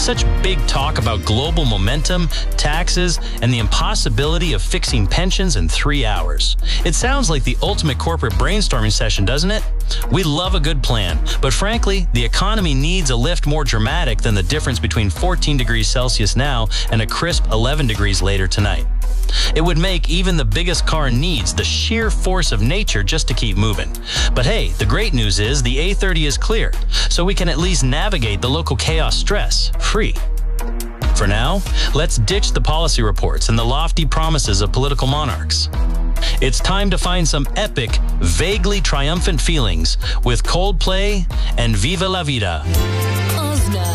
Such big talk about global momentum, taxes, and the impossibility of fixing pensions in 3 hours. It sounds like the ultimate corporate brainstorming session, doesn't it? We love a good plan, but frankly, the economy needs a lift more dramatic than the difference between 14 degrees Celsius now and a crisp 11 degrees later tonight. It would make even the biggest car needs the sheer force of nature just to keep moving. But hey, the great news is the A30 is clear, so we can at least navigate the local chaos stress-free. For now, let's ditch the policy reports and the lofty promises of political monarchs. It's time to find some epic, vaguely triumphant feelings with Coldplay and Viva la Vida. Ozna.